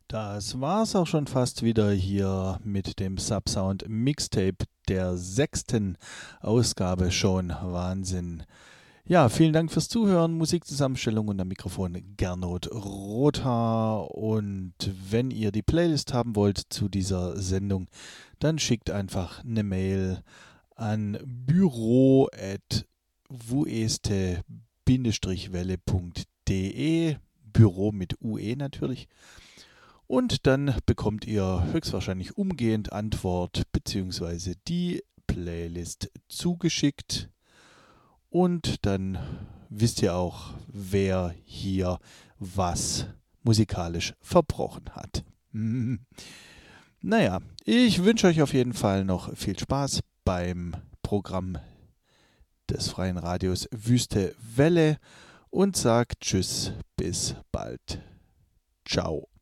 Das war's auch schon fast wieder hier mit dem Subsound Mixtape der 6. Ausgabe schon. Wahnsinn. Ja, vielen Dank fürs Zuhören. Musikzusammenstellung und am Mikrofon Gernot Rothaar. Und wenn ihr die Playlist haben wollt zu dieser Sendung, dann schickt einfach eine Mail an büro@vueste-welle.de. Büro mit UE natürlich. Und dann bekommt ihr höchstwahrscheinlich umgehend Antwort bzw. die Playlist zugeschickt. Und dann wisst ihr auch, wer hier was musikalisch verbrochen hat. Naja, ich wünsche euch auf jeden Fall noch viel Spaß beim Programm des Freien Radios Wüste Welle und sagt Tschüss, bis bald. Ciao.